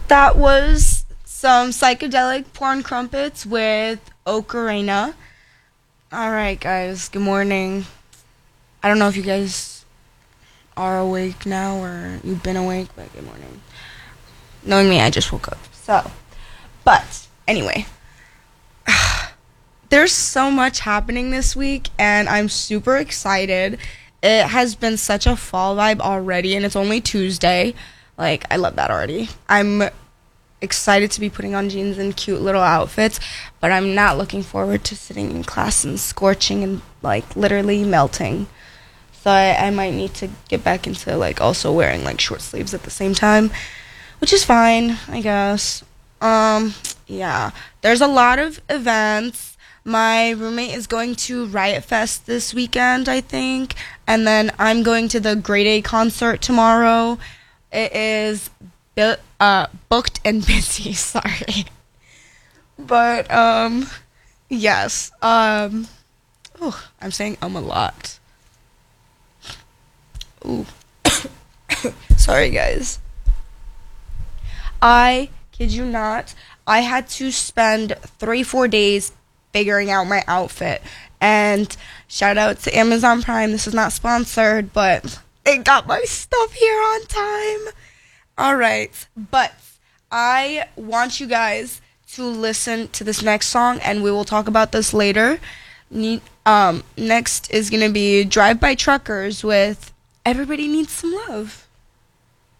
That was some psychedelic porn crumpets with Ocarina. Alright, guys, good morning. I don't know if you guys are awake now or you've been awake, but good morning. Knowing me, I just woke up. But anyway, there's so much happening this week, and I'm super excited. It has been such a fall vibe already, and it's only Tuesday. Like, I love that already. I'm excited to be putting on jeans and cute little outfits, but I'm not looking forward to sitting in class and scorching and, like, literally melting. So I might need to get back into, like, also wearing, like, short sleeves at the same time, which is fine, I guess. Yeah. There's a lot of events. My roommate is going to Riot Fest this weekend, I think, and then I'm going to the Grade A concert tomorrow. It is booked and busy, sorry. But, yes. I'm saying a lot. Ooh. Sorry, guys. I kid you not, I had to spend 3-4 days figuring out my outfit. And shout out to Amazon Prime. This is not sponsored, but it got my stuff here on time. Alright, but I want you guys to listen to this next song, and we will talk about this later. Next is going to be Drive By Truckers with Everybody Needs Some Love.